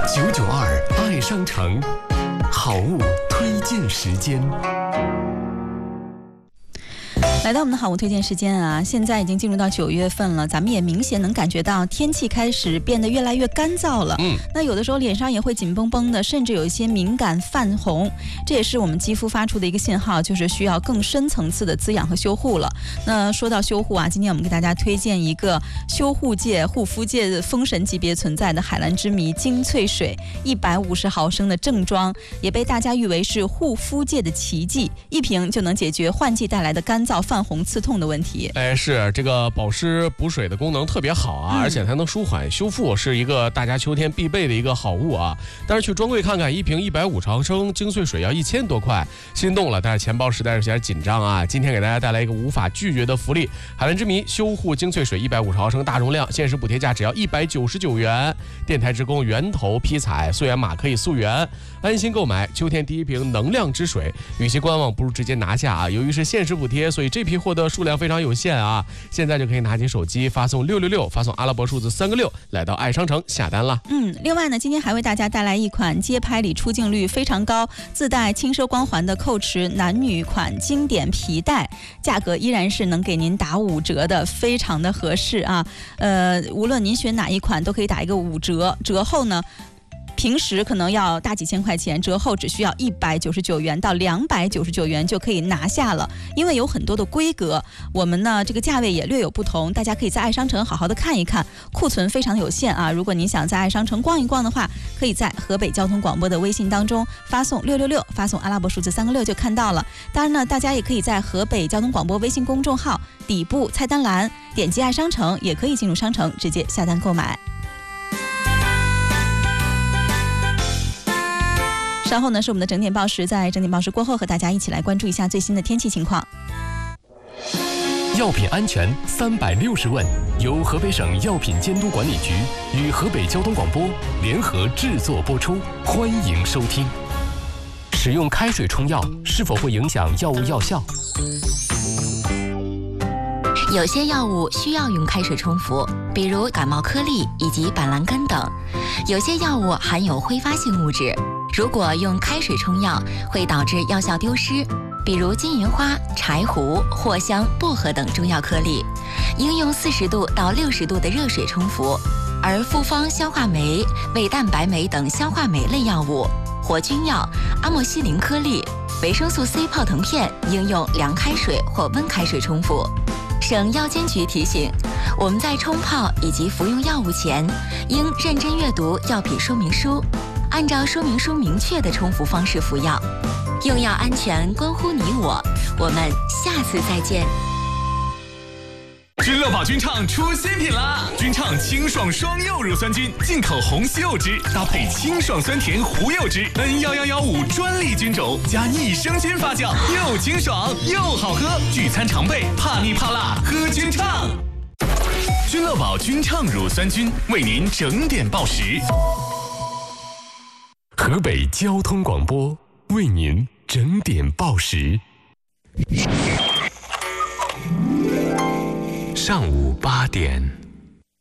992爱商城好物推荐时间。 来到我们的好物推荐时间啊，现在已经进入到9月份了，咱们也明显能感觉到天气开始变得越来越干燥了。那有的时候脸上也会紧绷绷的，甚至有一些敏感泛红，这也是我们肌肤发出的一个信号，就是需要更深层次的滋养和修护了。那说到修护啊，今天我们给大家推荐一个修护界、护肤界的封神级别存在的海蓝之谜精粹水，150毫升的正装，也被大家誉为是护肤界的奇迹，一瓶就能解决换季带来的干燥、泛红、刺痛的问题。 是这个保湿补水的功能特别好啊，而且它能舒缓修复，是一个大家秋天必备的一个好物啊。但是去专柜看看，一瓶150毫升精粹水要1000多块，心动了，但是钱包实在是有点紧张啊。今天给大家带来一个无法拒绝的福利，海蓝之谜修护精粹水150毫升大容量，限时补贴价只要199元，电台直供源头批采，溯源码可以溯源，安心购买。秋天第一瓶能量之水，与其观望不如直接拿下啊。由于是限时补贴，所以这批货的数量非常有限啊，现在就可以拿起手机发送666，发送阿拉伯数字3个6，来到爱商城下单了。 另外呢，今天还为大家带来一款街拍里出镜率非常高、自带轻奢光环的蔻驰男女款经典皮带，价格依然是能给您打5折的，非常的合适啊。无论您选哪一款，都可以打一个5折，折后呢，平时可能要大几千块钱，折后只需要199元到299元就可以拿下了。因为有很多的规格，我们呢这个价位也略有不同，大家可以在爱商城好好的看一看，库存非常有限啊。如果您想在爱商城逛一逛的话，可以在河北交通广播的微信当中发送666，发送阿拉伯数字3个6就看到了。当然呢，大家也可以在河北交通广播微信公众号底部菜单栏点击爱商城，也可以进入商城直接下单购买。稍后呢是我们的整点报时，在整点报时过后和大家一起来关注一下最新的天气情况。 药品安全360问，由河北省药品监督管理局与河北交通广播联合制作播出，欢迎收听。使用开水冲药是否会影响药物药效？ 有些药物需要用开水冲服，比如感冒颗粒以及板蓝根等。有些药物含有挥发性物质，如果用开水冲药，会导致药效丢失，比如金银花、柴胡、藿香、薄荷等中药颗粒，应用40度到60度的热水冲服。而复方消化酶、胃蛋白酶等消化酶类药物、活菌药、阿莫西林颗粒、维生素 C 泡腾片，应用凉开水或温开水冲服。省药监局提醒，我们在冲泡以及服用药物前，应认真阅读药品说明书，按照说明书明确的冲服方式服药。用药安全关乎你我，我们下次再见。 君乐宝君畅出新品啦！君畅清爽双柚乳酸菌，进口红西柚汁，搭配清爽酸甜胡柚汁，N11115专利菌种，加益生菌发酵，又清爽又好喝。聚餐常备，怕腻怕辣，喝君畅。君乐宝君畅乳酸菌为您整点报时。 河北交通广播为您整点报时。上午8点。